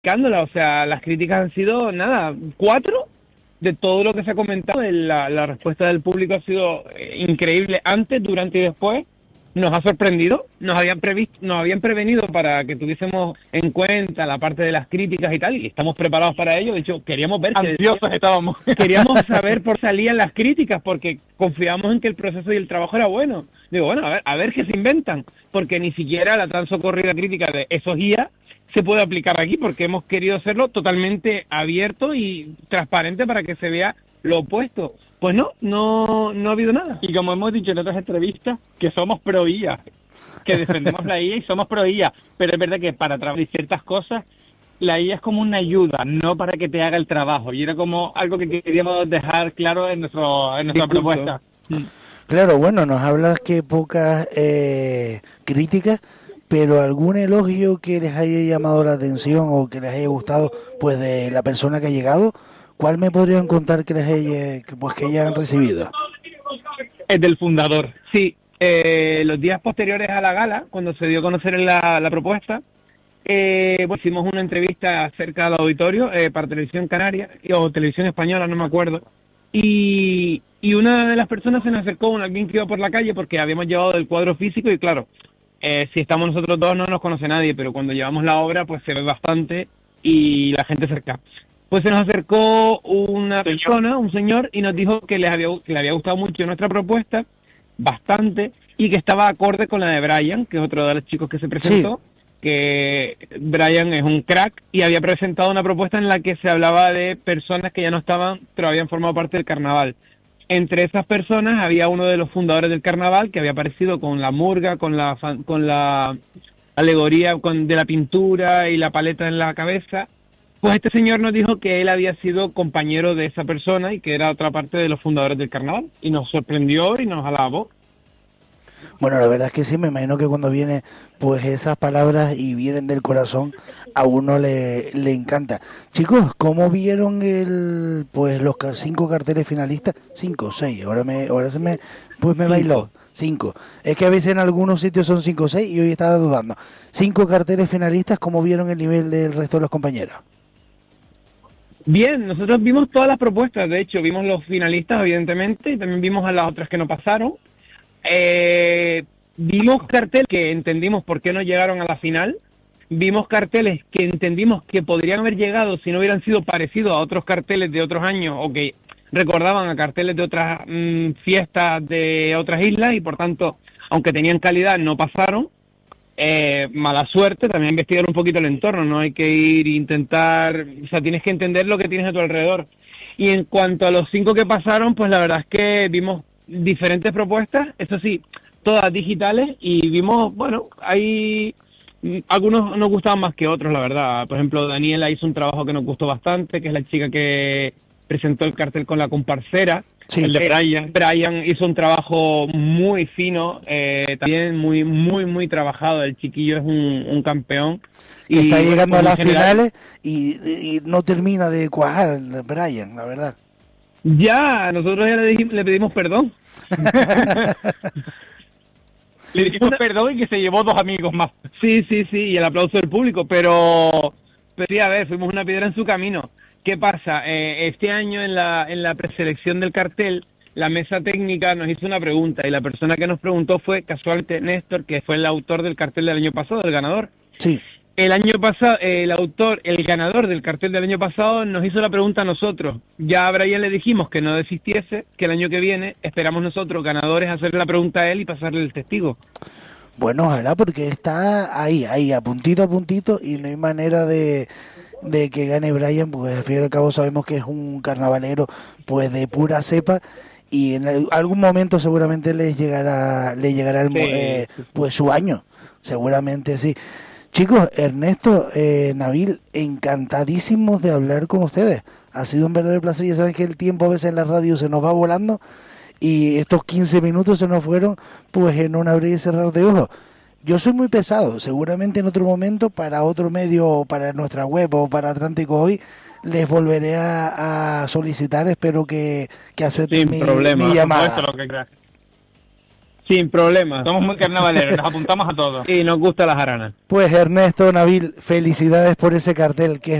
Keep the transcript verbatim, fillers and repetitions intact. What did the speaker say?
criticándola, o sea, las críticas han sido, nada, cuatro de todo lo que se ha comentado. La, la respuesta del público ha sido eh, increíble antes, durante y después. Nos ha sorprendido, nos habían previsto, nos habían prevenido para que tuviésemos en cuenta la parte de las críticas y tal, y estamos preparados para ello. De hecho, queríamos ver, ansiosos estábamos, queríamos saber por salían las críticas, porque confiábamos en que el proceso y el trabajo era bueno. Digo, bueno, a ver, a ver qué se inventan, porque ni siquiera la tan socorrida crítica de esos I A se puede aplicar aquí, porque hemos querido hacerlo totalmente abierto y transparente para que se vea lo opuesto. Pues no, no, no ha habido nada. Y como hemos dicho en otras entrevistas, que somos pro I A, que defendemos la I A y somos pro I A, pero es verdad que para trabajar ciertas cosas, la I A es como una ayuda, no para que te haga el trabajo. Y era como algo que queríamos dejar claro en, nuestro, en nuestra Disculpa. propuesta. Claro, bueno, nos hablas que pocas eh, críticas, pero algún elogio que les haya llamado la atención o que les haya gustado, pues de la persona que ha llegado. ¿Cuál me podrían contar que les haya, que, pues, que hayan recibido? Es del fundador. Sí, eh, los días posteriores a la gala, cuando se dio a conocer la, la propuesta, eh, pues, hicimos una entrevista cerca del auditorio eh, para Televisión Canaria o Televisión Española, no me acuerdo. Y, y una de las personas se nos acercó, alguien que iba por la calle, porque habíamos llevado el cuadro físico y claro, eh, si estamos nosotros dos no nos conoce nadie, pero cuando llevamos la obra pues se ve bastante y la gente cerca. Pues se nos acercó una persona, un señor, y nos dijo que, les había, que le había gustado mucho nuestra propuesta, bastante, y que estaba acorde con la de Brian, que es otro de los chicos que se presentó, sí. Que Brian es un crack, y había presentado una propuesta en la que se hablaba de personas que ya no estaban, pero habían formado parte del carnaval. Entre esas personas había uno de los fundadores del carnaval, que había aparecido con la murga, con la, con la alegoría con, de la pintura y la paleta en la cabeza. Pues este señor nos dijo que él había sido compañero de esa persona y que era otra parte de los fundadores del carnaval. Y nos sorprendió y nos alabó. Bueno, la verdad es que sí, me imagino que cuando vienen pues esas palabras y vienen del corazón, a uno le, le encanta. Chicos, ¿cómo vieron el pues los cinco carteles finalistas? Cinco o seis, ahora me ahora se me pues me bailó. Cinco. Es que a veces en algunos sitios son cinco o seis y hoy estaba dudando. Cinco carteles finalistas, ¿cómo vieron el nivel del resto de los compañeros? Bien, nosotros vimos todas las propuestas, de hecho, vimos los finalistas, evidentemente, y también vimos a las otras que no pasaron. Eh, vimos carteles que entendimos por qué no llegaron a la final, vimos carteles que entendimos que podrían haber llegado si no hubieran sido parecidos a otros carteles de otros años o que recordaban a carteles de otras mmm, fiestas de otras islas y por tanto, aunque tenían calidad, no pasaron. Eh, mala suerte, también investigar un poquito el entorno, no hay que ir e intentar, o sea, tienes que entender lo que tienes a tu alrededor. Y en cuanto a los cinco que pasaron, pues la verdad es que vimos diferentes propuestas, eso sí, todas digitales, y vimos, bueno, hay algunos nos gustaban más que otros, la verdad. Por ejemplo, Daniela hizo un trabajo que nos gustó bastante, que es la chica que presentó el cartel con la comparcera. Sí, el de Brian. Brian hizo un trabajo muy fino, eh, también muy, muy, muy trabajado. El chiquillo es un, un campeón. Y está llegando a las general, finales y, y no termina de cuajar el Brian, la verdad. Ya, nosotros ya le, dijimos, le pedimos perdón. Le dijimos Una... perdón y que se llevó dos amigos más. Sí, sí, sí, y el aplauso del público, pero, pero sí, a ver, fuimos una piedra en su camino. ¿Qué pasa? Eh, este año en la, en la preselección del cartel, la mesa técnica nos hizo una pregunta y la persona que nos preguntó fue casualmente Néstor, que fue el autor del cartel del año pasado, el ganador. Sí. El año pasado, el autor, el ganador del cartel del año pasado nos hizo la pregunta a nosotros. Ya a Brian le dijimos que no desistiese, que el año que viene esperamos nosotros, ganadores, hacerle la pregunta a él y pasarle el testigo. Bueno, ojalá, porque está ahí, ahí, a puntito a puntito y no hay manera de... de que gane Brian, pues al fin y al cabo sabemos que es un carnavalero pues de pura cepa y en el, algún momento seguramente les llegará le llegará el, sí. eh, pues su año, seguramente sí. Chicos, Ernesto, eh, Nabil, encantadísimos de hablar con ustedes. Ha sido un verdadero placer. Ya saben que el tiempo a veces en la radio se nos va volando y estos quince minutos se nos fueron pues en un abrir y cerrar de ojos. Yo soy muy pesado, seguramente en otro momento para otro medio, para nuestra web o para Atlántico Hoy, les volveré a, a solicitar, espero que, que acepten mi, problema, mi llamada. lo que Sin problema. Somos muy carnavaleros, nos apuntamos a todos. Y nos gusta la jarana. Pues Ernesto, Nabil, felicidades por ese cartel, que es